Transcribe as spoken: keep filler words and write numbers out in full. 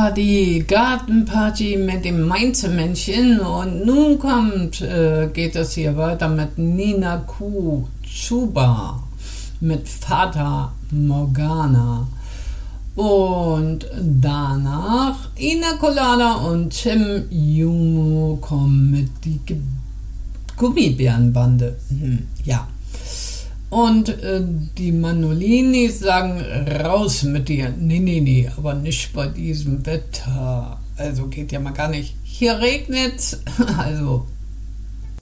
war die Gartenparty mit dem Mainzelmännchen und nun kommt, äh, geht es hier weiter mit Nina Q. Chuba, mit Fata Morgana. Und danach Ina Colada und Tim Jumo kommen mit die Ge- Gummibärenbande. Hm, ja. Und äh, die Manolinis sagen, raus mit dir. Nee, nee, nee, aber nicht bei diesem Wetter. Also geht ja mal gar nicht. Hier regnet's, also